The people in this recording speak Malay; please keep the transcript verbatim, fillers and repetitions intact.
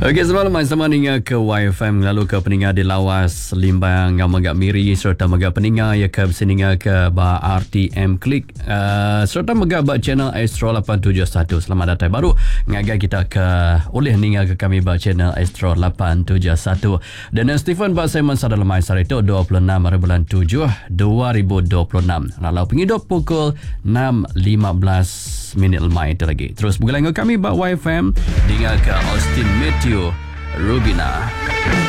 Okey, selamat malam sama ninga ke Y F M lalu ke peninga di lawas limbang ngam agak miri serta mega peninga ya ke seninga ke ba R T M Klik uh, serta mega ba channel Astro lapan tujuh satu. Selamat datang baru ngagai kita ke oleh ninga ke kami ba channel Astro lapan tujuh satu. Dan Stephen ba Simon sada lemai sari itu dua puluh enam hari bulan tujuh dua ribu dua puluh enam. Lalu penghidup pukul enam lima belas minit lemai itu lagi. Terus bergelang kami ba Y F M dengan ke Austin Matthew Rubina.